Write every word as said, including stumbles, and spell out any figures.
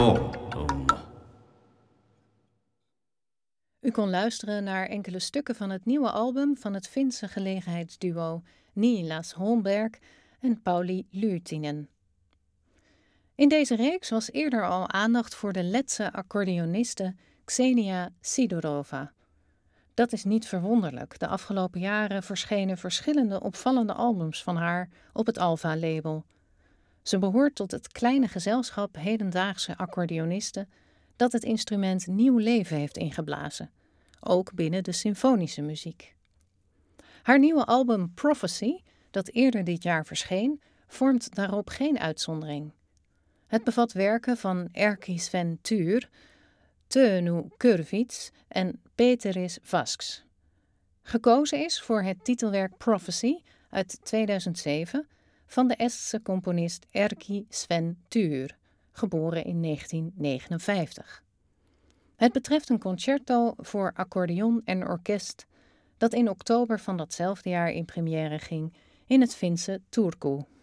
No. U kon luisteren naar enkele stukken van het nieuwe album van het Finse gelegenheidsduo Niilas Holmberg en Pauli Lyytinen. In deze reeks was eerder al aandacht voor de Letse accordeoniste Ksenia Sidorova. Dat is niet verwonderlijk. De afgelopen jaren verschenen verschillende opvallende albums van haar op het Alpha-label. Ze behoort tot het kleine gezelschap hedendaagse accordeonisten dat het instrument nieuw leven heeft ingeblazen, ook binnen de symfonische muziek. Haar nieuwe album Prophecy, dat eerder dit jaar verscheen, vormt daarop geen uitzondering. Het bevat werken van Erkki Sven Tuur, Teunu Kurvits en Peteris Vasks. Gekozen is voor het titelwerk Prophecy uit tweeduizend zeven van de Estse componist Erkki Sven Tuur, geboren in negentien negenenvijftig. Het betreft een concerto voor accordeon en orkest dat in oktober van datzelfde jaar in première ging in het Finse Turku.